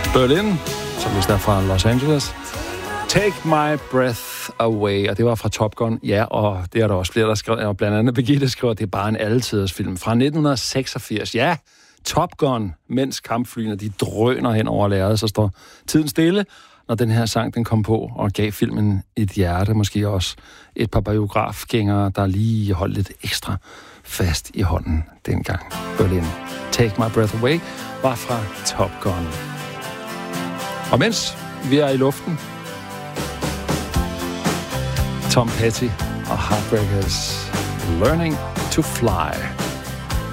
Berlin, som vist er fra Los Angeles. Take My Breath Away, og det var fra Top Gun. Ja, og det er der også flere, der skriver, og blandt andet Birgitte skriver, at det er bare en alletiders film fra 1986. Ja, Top Gun, mens kampflyene de drøner hen over lærredet, så står tiden stille, når den her sang den kom på og gav filmen et hjerte, måske også et par biografgængere, der lige holdt lidt ekstra fast i hånden dengang. Berlin. Take My Breath Away var fra Top Gun. Og mens vi er i luften, Tom Petty og Heartbreakers, Learning to Fly.